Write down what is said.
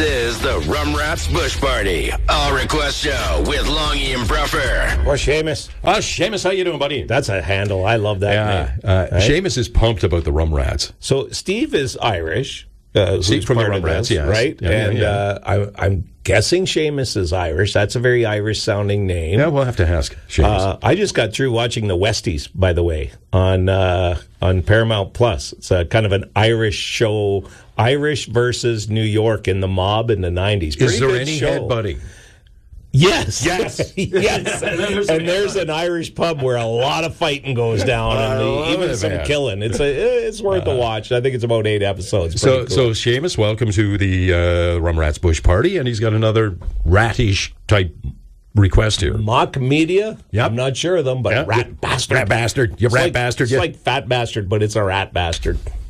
is the Rum Rats Bush Party, all request show with Longy and Bruffer. Or Seamus. Seamus, how you doing, buddy? That's a handle. I love that name. Right? Seamus is pumped about the Rum Rats. So Steve is Irish. Steve's from the Rum Rats, yes. Right? Yeah, I'm guessing Seamus is Irish. That's a very Irish-sounding name. Yeah, we'll have to ask Seamus. I just got through watching The Westies, by the way, on Paramount Plus. It's a kind of an Irish show, Irish versus New York in the mob in the 90s. Is there any head butting? Yes. Yes. Yes. And there's an Irish pub where a lot of fighting goes down and even some killing. It's worth a watch. I think it's about 8 episodes. So Seamus, welcome to the Rum Rats Bush Party, and he's got another ratish type request here. Mock Media? Yep. I'm not sure of them, but Rat Bastard. Rat Bastard. You rat bastard. It's like Fat Bastard, but it's a rat bastard.